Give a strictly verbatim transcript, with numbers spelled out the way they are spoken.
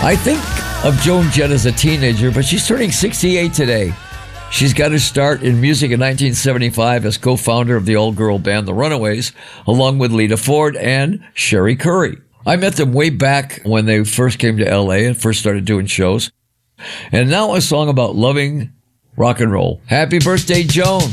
I think of Joan Jett as a teenager, but she's turning sixty-eight today. She's got her start in music in nineteen seventy-five as co-founder of the all-girl band The Runaways, along with Lita Ford and Sherry Curry. I met them way back when they first came to L A and first started doing shows. And now a song about loving rock and roll. Happy birthday, Joan.